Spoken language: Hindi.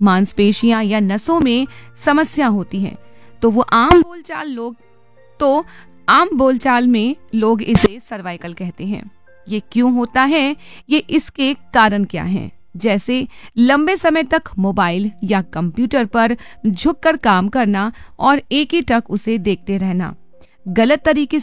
मांसपेशियां या नसों में समस्या होती है, तो आम बोलचाल में लोग इसे सर्वाइकल कहते हैं। ये क्यों होता है, ये इसके कारण क्या हैं, जैसे लंबे समय तक मोबाइल या कंप्यूटर पर झुककर काम करना और एक ही टक उसे देखते रहना, गलत तरीके